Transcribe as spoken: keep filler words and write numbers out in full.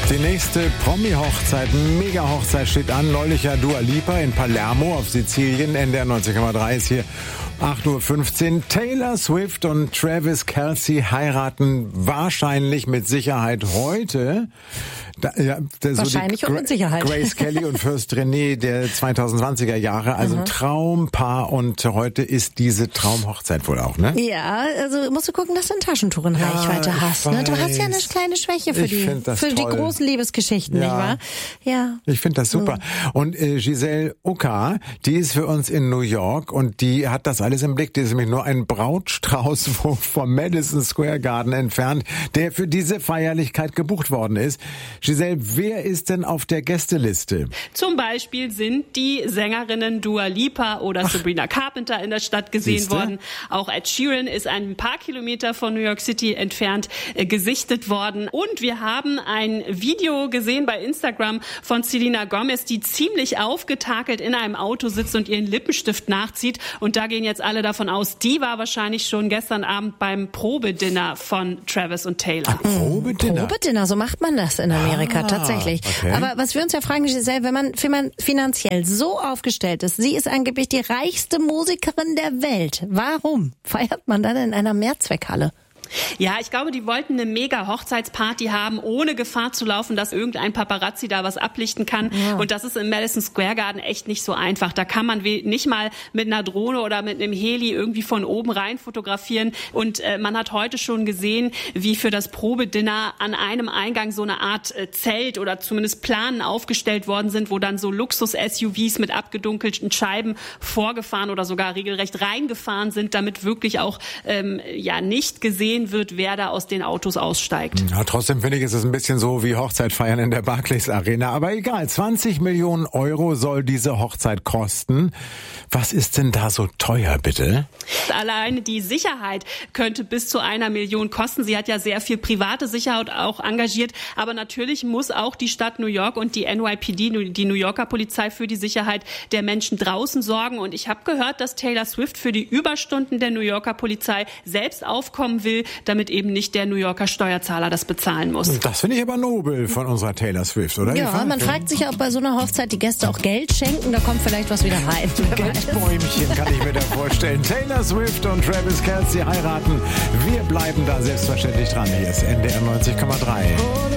Die nächste Promi-Hochzeit, Mega-Hochzeit steht an. Neulich ja Dua Lipa in Palermo auf Sizilien. N D R neunzig Komma drei ist hier acht Uhr fünfzehn. Taylor Swift und Travis Kelce heiraten wahrscheinlich mit Sicherheit heute. Da, ja, so Wahrscheinlich und mit Sicherheit. Grace Kelly und Fürst René der zweitausendzwanziger Jahre, also ein Traumpaar, und heute ist diese Traumhochzeit wohl auch, ne? Ja, also musst du gucken, dass du ein Taschentuch in Reichweite ja, hast. Ne? Du hast ja eine kleine Schwäche für, ich die, für die großen Liebesgeschichten, ja. nicht wahr? Ja. Ich finde das super. Mhm. Und äh, Giselle Ucker, die ist für uns in New York und die hat das alles im Blick. Die ist nämlich nur ein Brautstrauß vom Madison Square Garden entfernt, der für diese Feierlichkeit gebucht worden ist. Giselle, wer ist denn auf der Gästeliste? Zum Beispiel sind die Sängerinnen Dua Lipa oder Ach. Sabrina Carpenter in der Stadt gesehen Siehste? worden. Auch Ed Sheeran ist ein paar Kilometer von New York City entfernt äh, gesichtet worden. Und wir haben ein Video gesehen bei Instagram von Selena Gomez, die ziemlich aufgetakelt in einem Auto sitzt und ihren Lippenstift nachzieht. Und da gehen jetzt alle davon aus, die war wahrscheinlich schon gestern Abend beim Probedinner von Travis und Taylor. Ach, Probedinner? Probedinner, so macht man das in Amerika. Ah. Tatsächlich. Okay. Aber was wir uns ja fragen, Giselle, wenn man finanziell so aufgestellt ist, sie ist angeblich die reichste Musikerin der Welt. Warum feiert man dann in einer Mehrzweckhalle? Ja, ich glaube, die wollten eine mega Hochzeitsparty haben, ohne Gefahr zu laufen, dass irgendein Paparazzi da was ablichten kann. Ja. Und das ist im Madison Square Garden echt nicht so einfach. Da kann man nicht mal mit einer Drohne oder mit einem Heli irgendwie von oben rein fotografieren. Und äh, man hat heute schon gesehen, wie für das Probedinner an einem Eingang so eine Art äh, Zelt oder zumindest Planen aufgestellt worden sind, wo dann so Luxus-S U Vs mit abgedunkelten Scheiben vorgefahren oder sogar regelrecht reingefahren sind, damit wirklich auch ähm, ja nicht gesehen wird, wer da aus den Autos aussteigt. Ja, trotzdem finde ich, ist es ein bisschen so wie Hochzeit feiern in der Barclays Arena. Aber egal, zwanzig Millionen Euro soll diese Hochzeit kosten. Was ist denn da so teuer, bitte? Alleine die Sicherheit könnte bis zu einer Million kosten. Sie hat ja sehr viel private Sicherheit auch engagiert. Aber natürlich muss auch die Stadt New York und die N Y P D, die New Yorker Polizei, für die Sicherheit der Menschen draußen sorgen. Und ich habe gehört, dass Taylor Swift für die Überstunden der New Yorker Polizei selbst aufkommen will, damit eben nicht der New Yorker Steuerzahler das bezahlen muss. Das finde ich aber nobel von unserer Taylor Swift, oder? Ja, man fragt sich ja, ob bei so einer Hochzeit die Gäste auch Geld schenken, da kommt vielleicht was wieder rein. Geldbäumchen kann ich mir da vorstellen. Taylor Swift und Travis Kelce heiraten. Wir bleiben da selbstverständlich dran. Hier ist N D R neunzig Komma drei.